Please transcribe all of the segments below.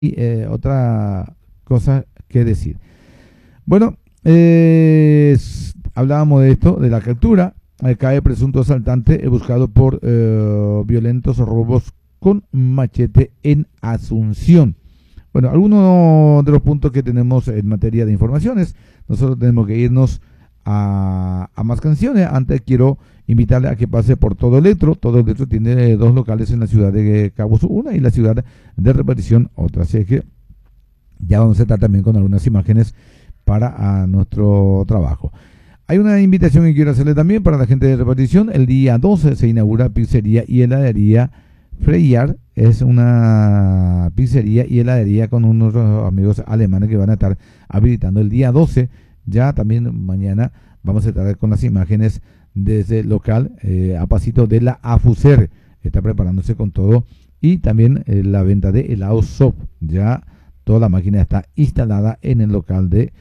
otra cosa que decir. Bueno, hablábamos de esto, de la captura. Cae presunto asaltante buscado por violentos robos con machete en Asunción. Bueno, algunos de los puntos que tenemos en materia de informaciones. Nosotros tenemos que irnos a más canciones. Antes quiero invitarle a que pase por Todo Electro. Todo Electro tiene dos locales en la ciudad de Cabo Sur, una, y la ciudad de Repetición, otra. Así que ya vamos a estar también con algunas imágenes para nuestro trabajo. Hay una invitación que quiero hacerle también para la gente de Repetición. El día 12 se inaugura pizzería y heladería Freyar. Es una pizzería y heladería con unos amigos alemanes que van a estar habilitando el día 12. Ya también mañana vamos a estar con las imágenes desde el local a pasito de la AFUSER. Está preparándose con todo. Y también la venta de helados SOP. Ya toda la máquina está instalada en el local de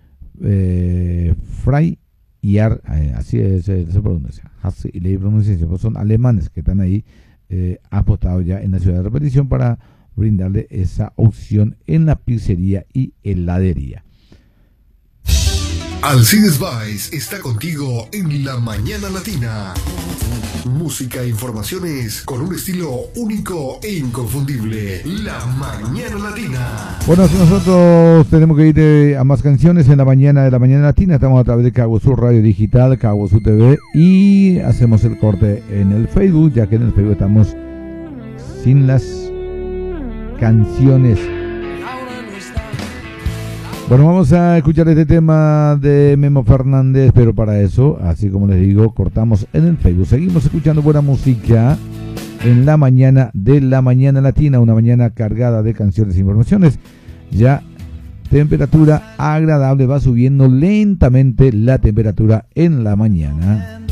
Freyar, así se pronuncia. Y la pronunciación, pues son alemanes que están ahí apostados ya en la ciudad de Repetición para brindarle esa opción en la pizzería y heladería. Alcides Baez está contigo en La Mañana Latina. Música e informaciones con un estilo único e inconfundible. La Mañana Latina. Bueno, si nosotros tenemos que ir a más canciones en la mañana de La Mañana Latina, estamos a través de Cabo Sur Radio Digital, Cabo Sur TV, y hacemos el corte en el Facebook, ya que en el Facebook estamos sin las canciones. Bueno, vamos a escuchar este tema de Memo Fernández, pero para eso, así como les digo, cortamos en el Facebook. Seguimos escuchando buena música en la mañana de La Mañana Latina, una mañana cargada de canciones e informaciones. Ya temperatura agradable, va subiendo lentamente la temperatura en la mañana.